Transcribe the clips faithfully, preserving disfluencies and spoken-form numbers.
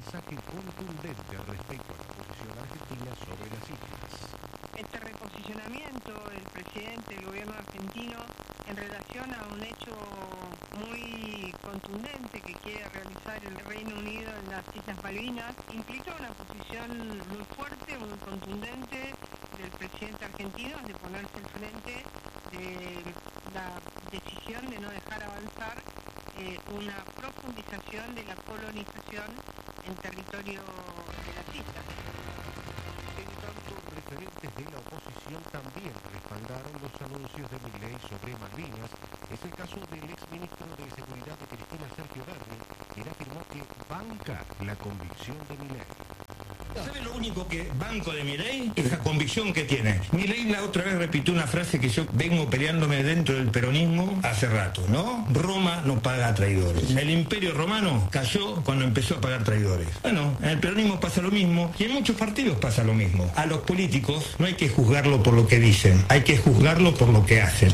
mensaje contundente respecto a la posición argentina sobre las islas. Este reposicionamiento del presidente del gobierno argentino en relación a un hecho muy contundente que quiere realizar el Reino Unido en las Islas Malvinas implica una posición muy fuerte, muy contundente del presidente argentino de ponerse al frente de la decisión de no dejar avanzar eh, una profundización de la colonización en territorio de las islas. En tanto, referentes de la oposición también respaldaron los anuncios de Milei sobre Malvinas. Es el caso del exministro de Seguridad de Cristina, Sergio Berni, quien afirmó que banca la convicción de Milei. ¿Sabe lo único que banco de Milei? Es la convicción que tiene. Milei la otra vez repitió una frase que yo vengo peleándome dentro del peronismo hace rato, ¿no? Roma no paga traidores. El imperio romano cayó cuando empezó a pagar traidores. Bueno, en el peronismo pasa lo mismo y en muchos partidos pasa lo mismo. A los políticos no hay que juzgarlo por lo que dicen, hay que juzgarlo por lo que hacen.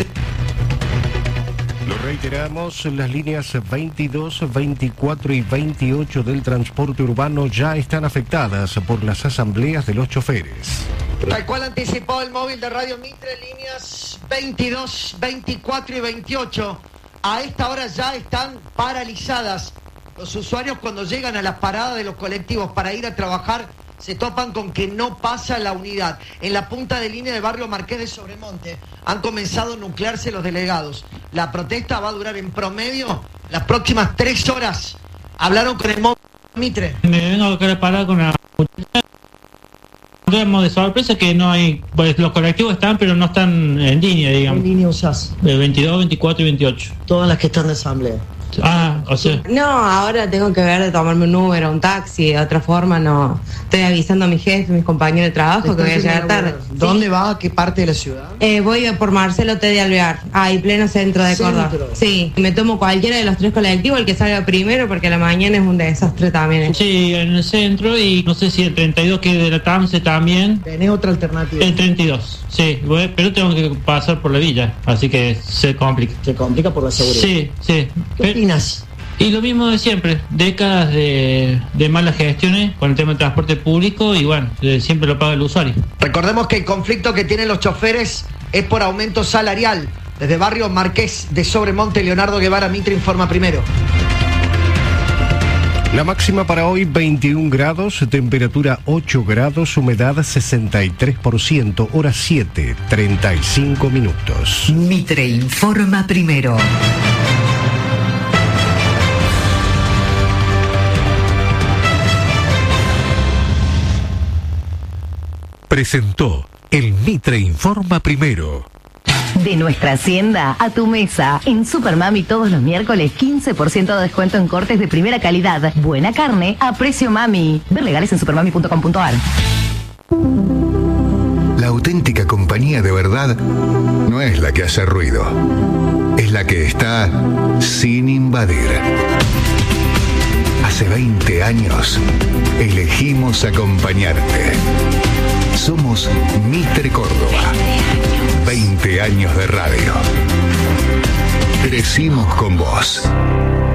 Lo reiteramos, las líneas veintidós, veinticuatro y veintiocho del transporte urbano ya están afectadas por las asambleas de los choferes. Tal cual anticipó el móvil de Radio Mitre, líneas veintidós, veinticuatro y veintiocho. A esta hora ya están paralizadas. Los usuarios cuando llegan a las paradas de los colectivos para ir a trabajar se topan con que no pasa la unidad. En la punta de línea del barrio Marqués de Sobremonte han comenzado a nuclearse los delegados. La protesta va a durar en promedio las próximas tres horas. Hablaron con el móvil Mitre. Me vengo a quedar parado con la muchacha de sorpresa que no hay, pues los colectivos están pero no están en línea, digamos. ¿Qué línea usás? veintidós, veinticuatro y veintiocho. Todas las que están de asamblea. Ah, o sea. No, ahora tengo que ver de tomarme un Uber o un taxi, de otra forma no. Estoy avisando a mi jefe, a mis compañeros de trabajo que voy a llegar tarde. ¿Dónde sí. va? ¿A qué parte de la ciudad? Eh, voy por Marcelo T. de Alvear, ahí pleno centro de Córdoba. Sí, me tomo cualquiera de los tres colectivos, el que salga primero, porque a la mañana es un desastre también. Sí, en el centro y no sé si el treinta y dos que es de la TAMSE también. ¿Tenés otra alternativa? El treinta y dos, sí, voy, pero tengo que pasar por la villa, así que se complica. Se complica por la seguridad. Sí, sí. ¿Qué pero, opinas? Y lo mismo de siempre, décadas de, de malas gestiones con el tema del transporte público y bueno, siempre lo paga el usuario. Recordemos que el conflicto que tienen los choferes es por aumento salarial. Desde barrio Marqués de Sobremonte, Leonardo Guevara, Mitre informa primero. La máxima para hoy veintiún grados, temperatura ocho grados, humedad sesenta y tres por ciento, hora siete, treinta y cinco minutos. Mitre informa primero. Presentó el Mitre Informa Primero. De nuestra hacienda a tu mesa. En Supermami todos los miércoles quince por ciento de descuento en cortes de primera calidad. Buena carne a precio mami. Ver legales en supermami punto com punto ar. La auténtica compañía de verdad no es la que hace ruido. Es la que está sin invadir. Hace veinte años elegimos acompañarte. Somos Mitre Córdoba. veinte años de radio. Crecimos con vos.